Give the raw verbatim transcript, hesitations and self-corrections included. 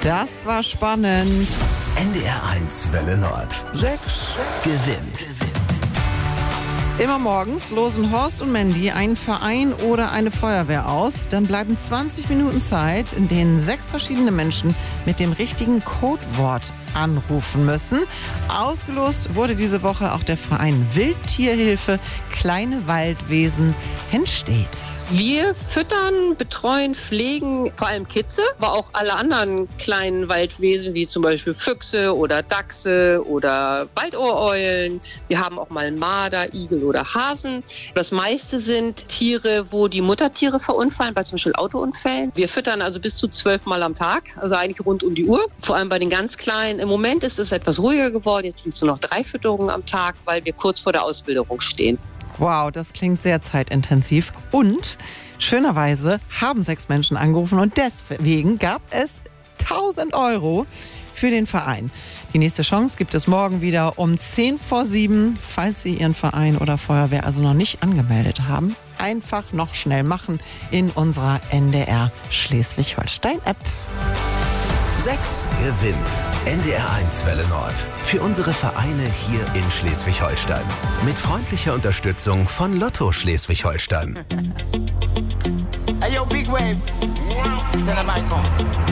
Das war spannend. N D R eins Welle Nord. Sechs gewinnt. Immer morgens losen Horst und Mandy einen Verein oder eine Feuerwehr aus. Dann bleiben zwanzig Minuten Zeit, in denen sechs verschiedene Menschen mit dem richtigen Codewort anrufen müssen. Ausgelost wurde diese Woche auch der Verein Wildtierhilfe Kleine Waldwesen Henstedt. Wir füttern, betreuen, pflegen vor allem Kitze, aber auch alle anderen kleinen Waldwesen, wie zum Beispiel Füchse oder Dachse oder Waldohreulen. Wir haben auch mal Marder, Igel oder Hasen. Das meiste sind Tiere, wo die Muttertiere verunfallen, bei zum Beispiel Autounfällen. Wir füttern also bis zu zwölf Mal am Tag, also eigentlich rund um die Uhr. Vor allem bei den ganz Kleinen. Im Moment ist es etwas ruhiger geworden. Jetzt sind es nur noch drei Fütterungen am Tag, weil wir kurz vor der Auswilderung stehen. Wow, das klingt sehr zeitintensiv. Und schönerweise haben sechs Menschen angerufen und deswegen gab es tausend Euro für den Verein. Die nächste Chance gibt es morgen wieder um zehn vor sieben. Falls Sie Ihren Verein oder Feuerwehr also noch nicht angemeldet haben, einfach noch schnell machen in unserer N D R Schleswig-Holstein-App. Sechs gewinnt. N D R eins Welle Nord. Für unsere Vereine hier in Schleswig-Holstein. Mit freundlicher Unterstützung von Lotto Schleswig-Holstein. Hey yo, Big Wave. Tell them I come.